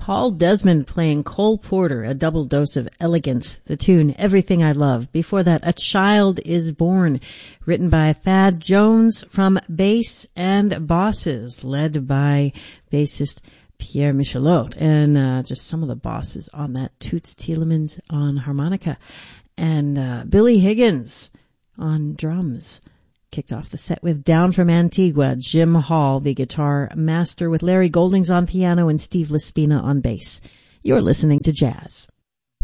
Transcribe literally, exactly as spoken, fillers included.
Paul Desmond playing Cole Porter, A Double Dose of Elegance, the tune Everything I Love. Before that, A Child is Born, written by Thad Jones from Bass and Bosses, led by bassist Pierre Michelot, and uh, just some of the bosses on that, Toots Thielemans on harmonica, and uh, Billy Higgins on drums. Kicked off the set with Down from Antigua, Jim Hall, the guitar master, with Larry Goldings on piano and Steve Laspina on bass. You're listening to Jazz.